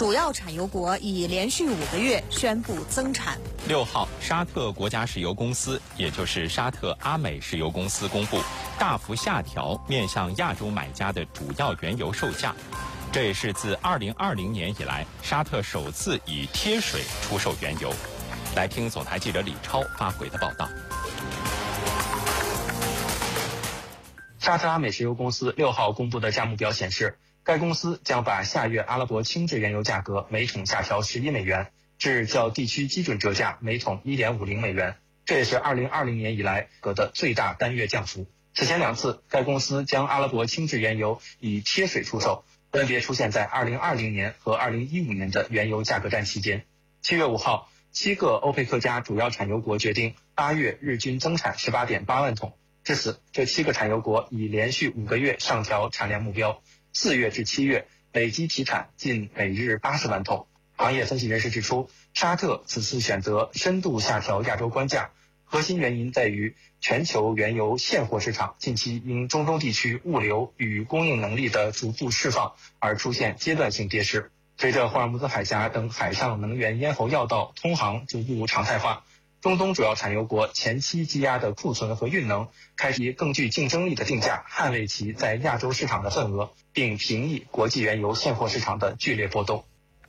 主要产油国已连续5个月宣布增产。 6号，沙特国家石油公司，也就是沙特阿美石油公司公布，大幅下调面向亚洲买家的主要原油售价。这也是自2020年以来，沙特首次以贴水出售原油。来听总台记者李超发回的报道。 沙特阿美石油公司6号公布的价目表显示，该公司将把下月阿拉伯轻质原油价格每桶下调11美元，至较地区基准折价每桶1.50美元，这也是2020年以来的最大单月降幅。此前2次，该公司将阿拉伯轻质原油以贴水出售，分别出现在2020年和2015年的原油价格战期间。7月5号，7个欧佩克加主要产油国决定8月日均增产18.8万桶。至此，这7个产油国已连续5个月上调产量目标，4月至7月累计提产近每日80万桶。行业分析人士指出，沙特此次选择深度下调亚洲关价，核心原因在于全球原油现货市场近期因中东地区物流与供应能力的逐步释放而出现阶段性跌势。随着霍尔木兹海峡等海上能源咽喉要道通航逐步常态化，中东主要产油国前期积压的库存和运能开始以更具竞争力的定价捍卫其在亚洲市场的份额，并平抑国际原油现货市场的剧烈波动。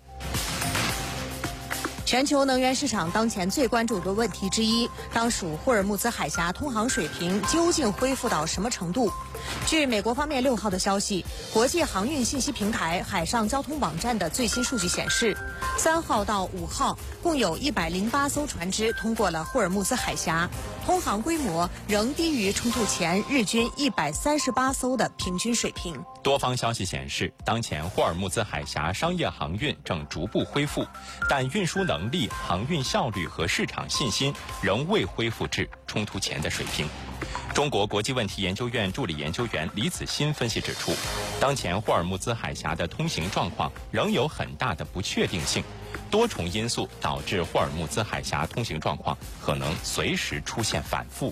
全球能源市场当前最关注的问题之一，当属霍尔木兹海峡通航水平究竟恢复到什么程度？据美国方面6号的消息，国际航运信息平台海上交通网站的最新数据显示，3号到5号共有108艘船只通过了霍尔木兹海峡，通航规模仍低于冲突前日均138艘的平均水平。 多方消息显示，当前霍尔木兹海峡商业航运正逐步恢复，但运输能力、航运效率和市场信心仍未恢复至冲突前的水平。中国国际问题研究院助理研究员李子欣分析指出，当前霍尔木兹海峡的通行状况仍有很大的不确定性，多重因素导致霍尔木兹海峡通行状况可能随时出现反复。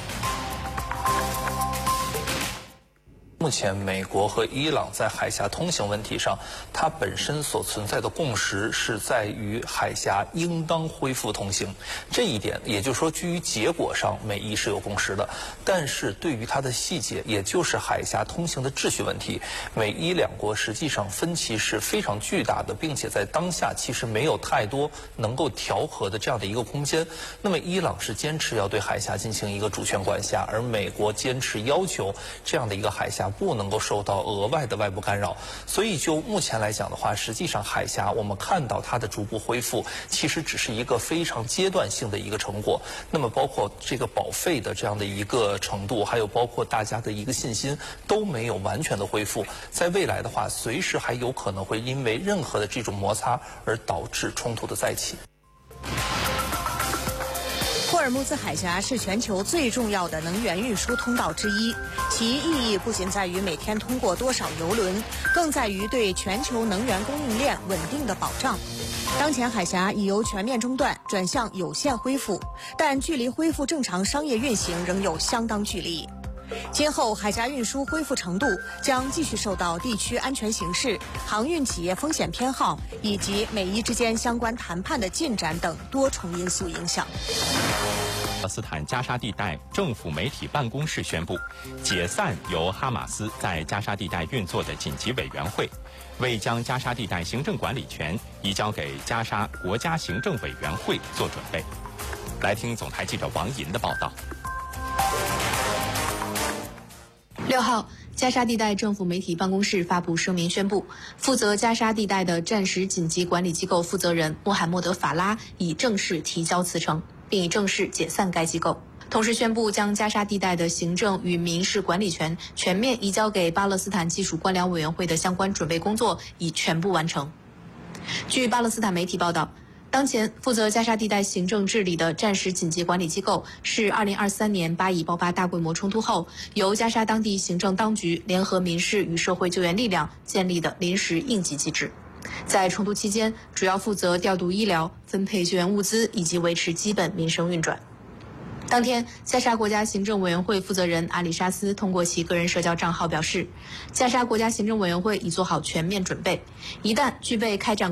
目前，美国和伊朗在海峡通行问题上，它本身所存在的共识是在于海峡应当恢复通行。这一点，也就是说，基于结果上，美伊是有共识的。但是对于它的细节，也就是海峡通行的秩序问题，美伊两国实际上分歧是非常巨大的，并且在当下其实没有太多能够调和的这样的一个空间。那么，伊朗是坚持要对海峡进行一个主权管辖，而美国坚持要求这样的一个海峡不能够受到额外的外部干扰，所以就目前来讲的话，实际上海峡我们看到它的逐步恢复，其实只是一个非常阶段性的一个成果。那么包括这个保费的这样的一个程度，还有包括大家的一个信心都没有完全的恢复，在未来的话，随时还有可能会因为任何的这种摩擦而导致冲突的再起。 霍尔木兹海峡是全球最重要的能源运输通道之一，其意义不仅在于每天通过多少油轮，更在于对全球能源供应链稳定的保障。当前海峡已由全面中断转向有限恢复，但距离恢复正常商业运行仍有相当距离。今后海峡运输恢复程度将继续受到地区安全形势、航运企业风险偏好以及美伊之间相关谈判的进展等多重因素影响。 巴勒斯坦加沙地带政府媒体办公室宣布，解散由哈马斯在加沙地带运作的紧急委员会，为将加沙地带行政管理权移交给加沙国家行政委员会做准备。来听总台记者王银的报道。 6号，加沙地带政府媒体办公室发布声明宣布，负责加沙地带的战时紧急管理机构负责人穆罕默德·法拉已正式提交辞呈，并已正式解散该机构。同时宣布将加沙地带的行政与民事管理权全面移交给巴勒斯坦技术官僚委员会的相关准备工作已全部完成。据巴勒斯坦媒体报道，当前负责加沙地带行政治理的战时紧急管理机构是2023年巴以爆发大规模冲突后，由加沙当地行政当局联合民事与社会救援力量建立的临时应急机制。在冲突期间，主要负责调度医疗、分配救援物资以及维持基本民生运转。当天，加沙国家行政委员会负责人阿里沙斯通过其个人社交账号表示，加沙国家行政委员会已做好全面准备，一旦具备开展